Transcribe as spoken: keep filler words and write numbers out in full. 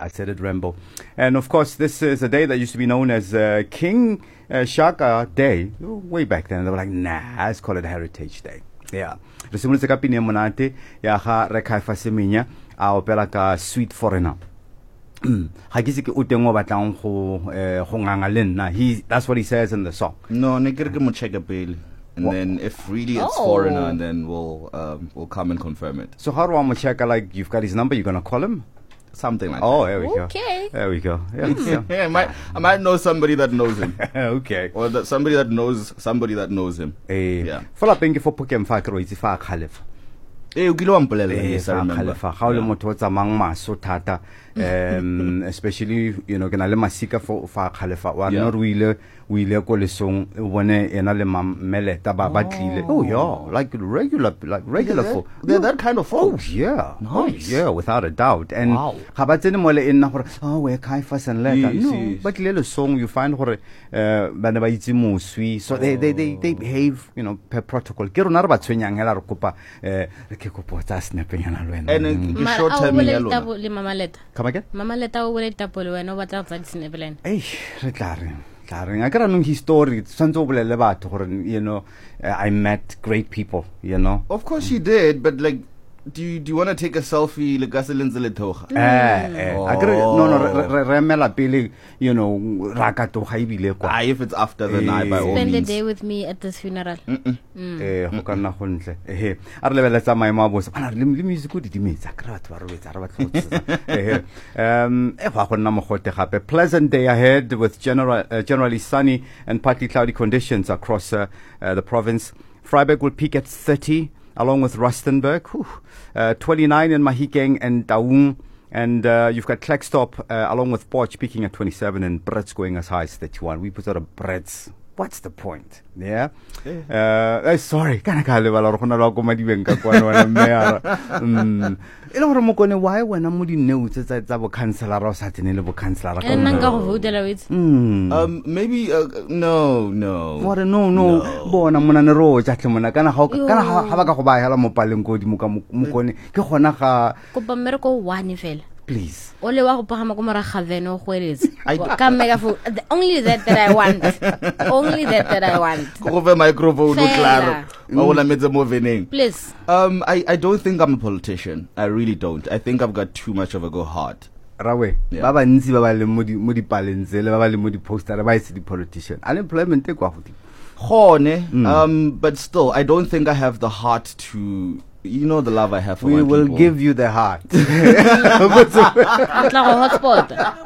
I said it, Rambo. And of course, this is a day that used to be known as uh, King uh, Shaka Day. Way back then, they were like, nah, let's call it Heritage Day. Yeah. Re simolotse ka pina e monate ya ga re Khaifa Semenya a opela ka Sweet Foreigner. Ha ke se ke o teng o batlang go go nganga le nna. He that's what he says in the song. No, ne ke re ke mo check pele. And what? Then if really it's oh. Foreigner, and then we'll um, we'll come and confirm it. So how do I check? Like you've got his number, you're gonna call him? Something like oh, that. Oh, there we okay. go. Okay. There we go. Yeah, yeah. yeah, I might I might know somebody that knows him. Okay. Or that somebody that knows somebody that knows him. Eh. Yeah. Fola penge for Pokem fa kro itse fa Khalifa. Eh o kile wa mpolela yes I remember. Khalifa ga o le motho o tsamang maso thata um especially you know kana le masika for fa Khalifa wa no ruile o ile ko lesong o bone ena le mameleta ba ba tlile. Oh yeah, like regular like regular for they're that kind of folks. Oh yeah. Nice. Oh, yeah, without a doubt. And wow. ga ba tsene mo le ena gore oh we Khaifa and later. No, but le song you find gore uh bana ba itse moswi so they they they they behave you know per protocol. Ke rona re ba tshwenyang hela re kopa eh ke kopa tsa snapenyana le wena. And ke short term ya lona. Le mama leta. Come again? Mama leta o wele tapole wena o batla tsa disnapelane. Eh re tla re tla re ga no history tsantse o bolele batho gore you know uh, I met great people, you know. Of course you did, but like do you do you want to take a selfie le ka se lentse le thoga? Eh eh agree no no re re mela pele you know ra ka to ga ibile kwa. Ah, if it's after the night by all means. Spend the day with me at this funeral. Eh go kana go ntle eh a re lebela tsa maemo a bosa bana le music o di dimetsa kra batho ba robetsa re batlo eh um e ga go nna mogote gape. Pleasant day ahead with general uh, generally sunny and partly cloudy conditions across uh, uh, the province. Freiburg will peak at thirty along with Rustenburg, whew, uh, twenty-nine in Mahikeng and Taung, and uh, you've got Klerksdorp uh, along with Potch peaking at twenty-seven and Brits going as high as thirty-one. We put out a Brits. What's the point? Yeah. Uh, uh sorry. Kana ka lebala re gona la go madibeng ka kwana wana mme mm ile gore mo kone why wena mo di notes tsa tsa bo councilor ra sa tene le bo councilor ka nna ka go votela wetse um maybe uh, no no what no no bona mona ne ro ja tle mona kana ga kana ga ba ka go ba hela mo paleng go di mo ka mo kone ke gona ga kopa mmereko one fela please ole wa go pagama go mora gaveno go eletse ka mega phone only that that I want only that that I want go ve microphone o claro o la metse mo veneng please um I I don't think I'm a politician. I really don't. I think I've got too much of a go heart. Rawe ba ba ntsi ba ba le mo di mo di palentse le ba ba le mo di poster ba itse di politician unemployment e kwa godimo gone um but still I don't think I have the heart to you know the love I have for we my will people. give you the heart. hotspot